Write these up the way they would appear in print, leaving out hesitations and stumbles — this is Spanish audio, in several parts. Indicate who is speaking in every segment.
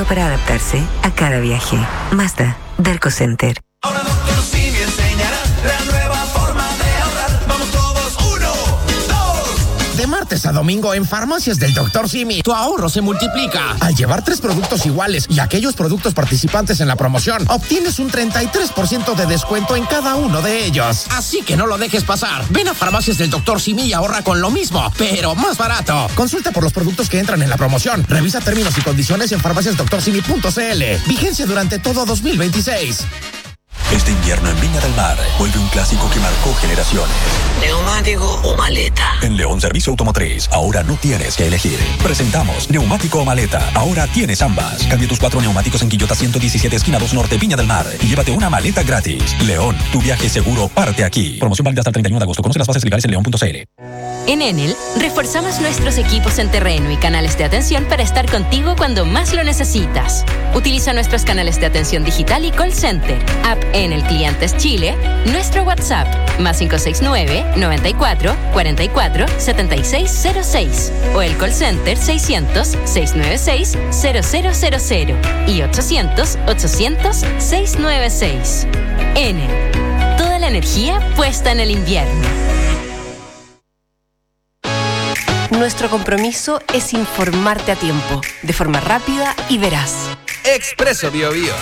Speaker 1: diseñado para adaptarse a cada viaje. Mazda, Derco Center.
Speaker 2: Ahora Dr. Simi enseñará la nueva forma de ahorrar. Vamos todos, 1, 2.
Speaker 3: De martes a domingo en Farmacias del Dr. Simi, tu ahorro se multiplica. Al llevar 3 productos iguales y aquellos productos participantes en la promoción, obtienes un 33% de descuento en cada uno de ellos. Así que no lo dejes pasar. Ven a Farmacias del Dr. Simi y ahorra con lo mismo, pero más barato. Consulta por los productos que entran en la promoción. Revisa términos y condiciones en farmaciasdrcimi.cl. Vigencia durante todo 2026.
Speaker 4: Este invierno en Viña del Mar vuelve un clásico que marcó generaciones.
Speaker 5: ¿Neumático o maleta?
Speaker 4: En León Servicio Automotriz, ahora no tienes que elegir. Presentamos neumático o maleta. Ahora tienes ambas. Cambia tus 4 neumáticos en Quillota 117, esquina 2 Norte, Viña del Mar. Y llévate una maleta gratis. León, tu viaje seguro parte aquí. Promoción válida hasta el 31 de agosto. Conoce las bases legales en león.cl.
Speaker 6: En Enel, reforzamos nuestros equipos en terreno y canales de atención para estar contigo cuando más lo necesitas. Utiliza nuestros canales de atención digital y call center, app Enel Clientes Chile, nuestro WhatsApp, más 569-94-44-7606, o el call center 600-696-0000 y 800-800-696. Enel, toda la energía puesta en el invierno.
Speaker 7: Nuestro compromiso es informarte a tiempo, de forma rápida y veraz.
Speaker 8: Expreso Biobío.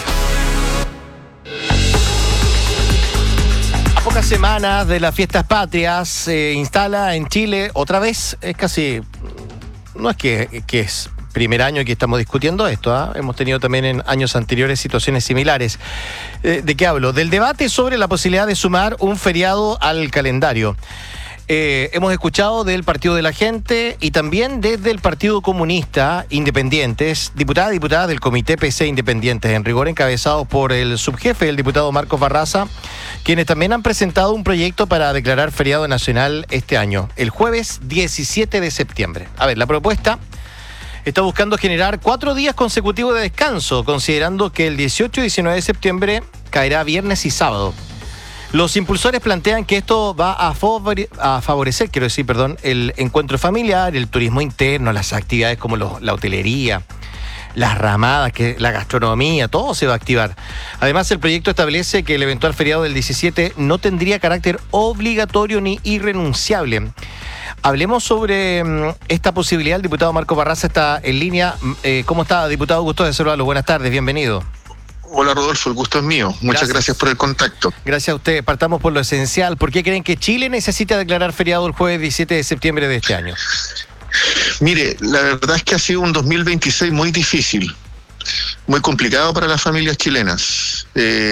Speaker 9: A pocas semanas de las fiestas patrias se instala en Chile otra vez, es casi, no es que es primer año que estamos discutiendo esto, ¿eh? Hemos tenido también en años anteriores situaciones similares. ¿De qué hablo? Del debate sobre la posibilidad de sumar un feriado al calendario. Hemos escuchado del Partido de la Gente y también desde el Partido Comunista Independientes, diputadas del Comité PC Independientes, en rigor encabezados por el subjefe, el diputado Marcos Barraza, quienes también han presentado un proyecto para declarar feriado nacional este año, el jueves 17 de septiembre. A ver, la propuesta está buscando generar 4 días consecutivos de descanso, considerando que el 18 y 19 de septiembre caerá viernes y sábado. Los impulsores plantean que esto va a favorecer, el encuentro familiar, el turismo interno, las actividades como la hotelería, las ramadas, la gastronomía, todo se va a activar. Además, el proyecto establece que el eventual feriado del 17 no tendría carácter obligatorio ni irrenunciable. Hablemos sobre esta posibilidad. El diputado Marco Barraza está en línea. ¿Cómo está, diputado? Gusto de saludarlo. Buenas tardes, bienvenido.
Speaker 10: Hola Rodolfo, el gusto es mío. Muchas gracias por el contacto.
Speaker 9: Gracias a usted. Partamos por lo esencial. ¿Por qué creen que Chile necesita declarar feriado el jueves 17 de septiembre de este año?
Speaker 10: Mire, la verdad es que ha sido un 2026 muy difícil, muy complicado para las familias chilenas.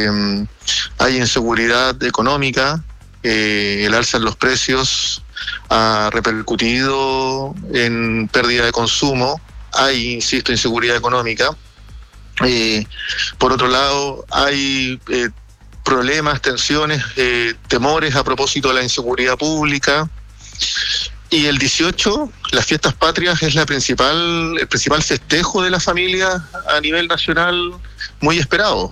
Speaker 10: Hay inseguridad económica, el alza en los precios ha repercutido en pérdida de consumo, hay, insisto, inseguridad económica. Por otro lado, hay problemas, tensiones, temores a propósito de la inseguridad pública. Y el 18, las fiestas patrias, es el principal festejo de la familia a nivel nacional, muy esperado.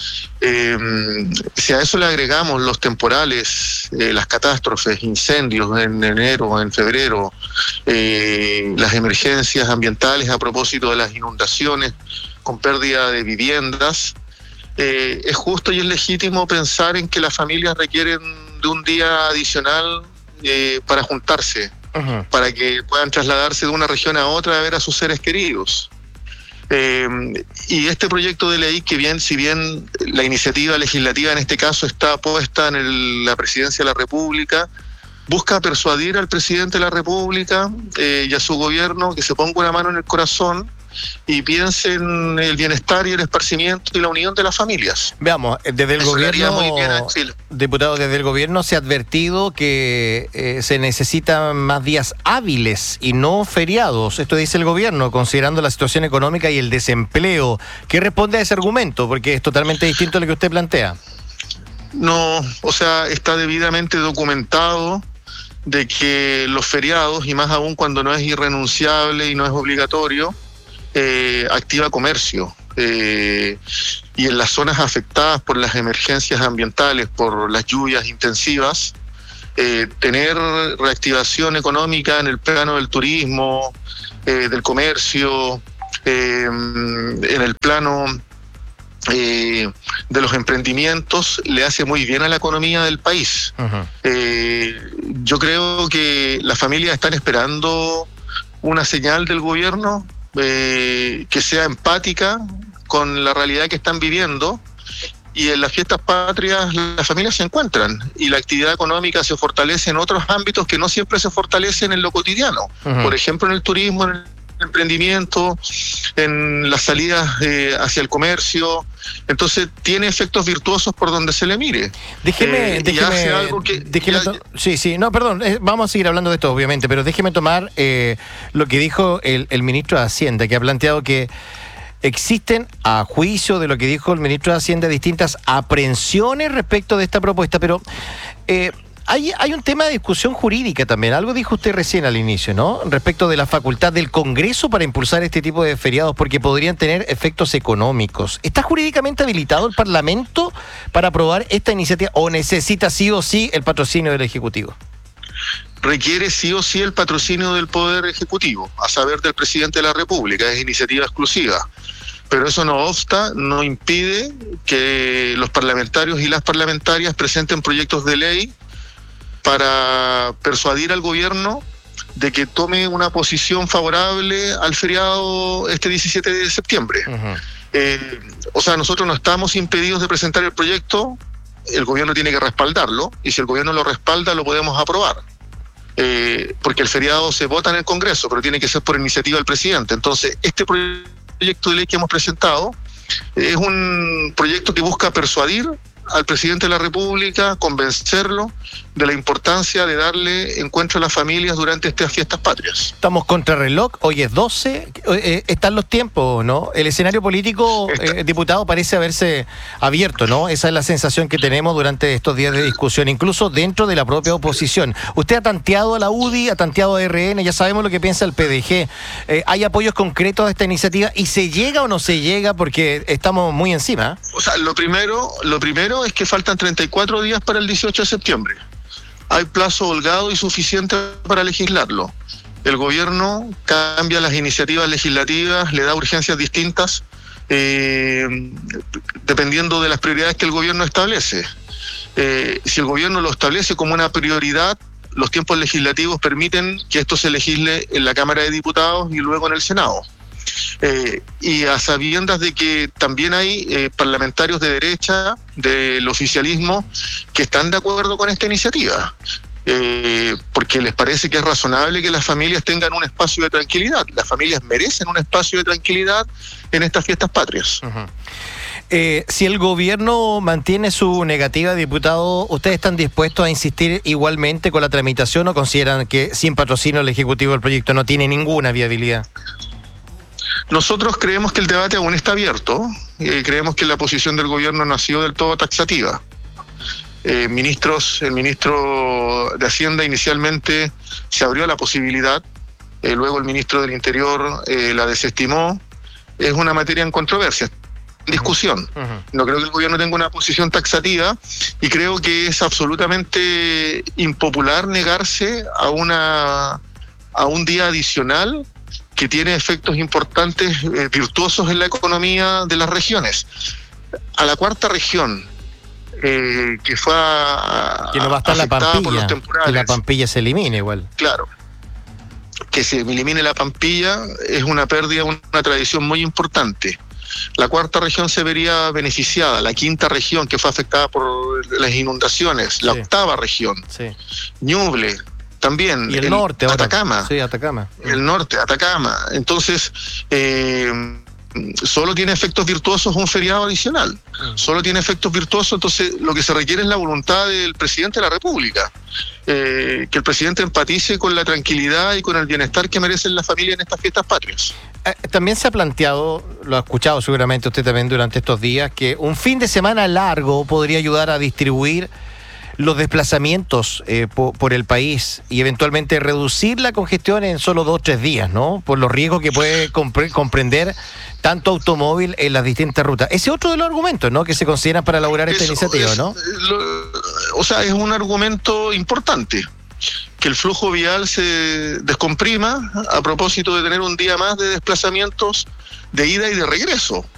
Speaker 10: Si a eso le agregamos los temporales, las catástrofes, incendios en enero, en febrero, las emergencias ambientales a propósito de las inundaciones con pérdida de viviendas, es justo y es legítimo pensar en que las familias requieren de un día adicional para juntarse, para que puedan trasladarse de una región a otra a ver a sus seres queridos. Y este proyecto de ley, si bien la iniciativa legislativa en este caso está puesta en la Presidencia de la República, busca persuadir al presidente de la República y a su gobierno que se ponga una mano en el corazón y piense en el bienestar y el esparcimiento y la unión de las familias.
Speaker 9: Veamos, desde el gobierno,
Speaker 10: muy bien en Chile.
Speaker 9: Diputado, desde el gobierno se ha advertido que se necesitan más días hábiles y no feriados. Esto dice el gobierno, considerando la situación económica y el desempleo. ¿Qué responde a ese argumento? Porque es totalmente distinto a lo que usted plantea.
Speaker 10: No, o sea, está debidamente documentado de que los feriados, y más aún cuando no es irrenunciable y no es obligatorio, activa comercio. Y en las zonas afectadas por las emergencias ambientales, por las lluvias intensivas, tener reactivación económica en el plano del turismo, del comercio, en el plano de los emprendimientos, le hace muy bien a la economía del país. Yo creo que las familias están esperando una señal del gobierno que sea empática con la realidad que están viviendo, y en las fiestas patrias las familias se encuentran y la actividad económica se fortalece en otros ámbitos que no siempre se fortalecen en lo cotidiano. Por ejemplo, en el turismo, en el emprendimiento, en las salidas hacia el comercio. Entonces tiene efectos virtuosos por donde se le mire.
Speaker 9: Déjeme vamos a seguir hablando de esto, obviamente, pero déjeme tomar lo que dijo el ministro de Hacienda, que ha planteado que existen, a juicio de lo que dijo el ministro de Hacienda, distintas aprehensiones respecto de esta propuesta, pero hay un tema de discusión jurídica también. Algo dijo usted recién al inicio, ¿no? Respecto de la facultad del Congreso para impulsar este tipo de feriados, porque podrían tener efectos económicos. ¿Está jurídicamente habilitado el Parlamento para aprobar esta iniciativa o necesita sí o sí el patrocinio del Ejecutivo?
Speaker 10: Requiere sí o sí el patrocinio del Poder Ejecutivo, a saber del Presidente de la República, es iniciativa exclusiva. Pero eso no obsta, no impide que los parlamentarios y las parlamentarias presenten proyectos de ley para persuadir al gobierno de que tome una posición favorable al feriado este 17 de septiembre. O sea, nosotros no estamos impedidos de presentar el proyecto, el gobierno tiene que respaldarlo, y si el gobierno lo respalda, lo podemos aprobar. Porque el feriado se vota en el Congreso, pero tiene que ser por iniciativa del presidente. Entonces, este proyecto de ley que hemos presentado es un proyecto que busca persuadir al presidente de la República, convencerlo de la importancia de darle encuentro a las familias durante estas fiestas patrias.
Speaker 9: Estamos contra reloj, hoy es 12, están los tiempos, ¿no? El escenario político, diputado, parece haberse abierto, ¿no? Esa es la sensación que tenemos durante estos días de discusión, incluso dentro de la propia oposición. Usted ha tanteado a la UDI, ha tanteado a RN, ya sabemos lo que piensa el PDG. ¿Hay apoyos concretos a esta iniciativa y se llega o no se llega? Porque estamos muy encima.
Speaker 10: O sea, lo primero es que faltan 34 días para el 18 de septiembre. Hay plazo holgado y suficiente para legislarlo. El gobierno cambia las iniciativas legislativas, le da urgencias distintas, dependiendo de las prioridades que el gobierno establece. Si el gobierno lo establece como una prioridad, los tiempos legislativos permiten que esto se legisle en la Cámara de Diputados y luego en el Senado. Y a sabiendas de que también hay parlamentarios de derecha, del oficialismo, que están de acuerdo con esta iniciativa, porque les parece que es razonable que las familias tengan un espacio de tranquilidad. Las familias merecen un espacio de tranquilidad en estas fiestas patrias.
Speaker 9: Si el gobierno mantiene su negativa, diputado, ¿ustedes están dispuestos a insistir igualmente con la tramitación o consideran que sin patrocinio el Ejecutivo el proyecto no tiene ninguna viabilidad?
Speaker 10: Nosotros creemos que el debate aún está abierto, creemos que la posición del gobierno no ha sido del todo taxativa. El ministro de Hacienda inicialmente se abrió a la posibilidad, luego el ministro del Interior la desestimó. Es una materia en controversia, en discusión. No creo que el gobierno tenga una posición taxativa y creo que es absolutamente impopular negarse a un día adicional que tiene efectos importantes, virtuosos en la economía de las regiones. A la cuarta región, que fue
Speaker 9: que no va a estar la Pampilla,
Speaker 10: por los temporales,
Speaker 9: que la Pampilla se elimine igual.
Speaker 10: Claro, que se elimine la Pampilla es una pérdida, una tradición muy importante. La cuarta región se vería beneficiada, la quinta región que fue afectada por las inundaciones, la octava región, Ñuble, también,
Speaker 9: y el norte,
Speaker 10: Atacama.
Speaker 9: Sí, Atacama.
Speaker 10: El norte, Atacama. Entonces, solo tiene efectos virtuosos un feriado adicional. Solo tiene efectos virtuosos, entonces lo que se requiere es la voluntad del presidente de la República. Que el presidente empatice con la tranquilidad y con el bienestar que merecen las familias en estas fiestas patrias.
Speaker 9: También se ha planteado, lo ha escuchado seguramente usted también durante estos días, que un fin de semana largo podría ayudar a distribuir los desplazamientos por el país y eventualmente reducir la congestión en solo 2 o 3 días, ¿no? Por los riesgos que puede comprender tanto automóvil en las distintas rutas. Ese es otro de los argumentos, ¿no?, que se consideran para elaborar esta iniciativa, ¿no?
Speaker 10: Es un argumento importante, que el flujo vial se descomprima a propósito de tener un día más de desplazamientos de ida y de regreso.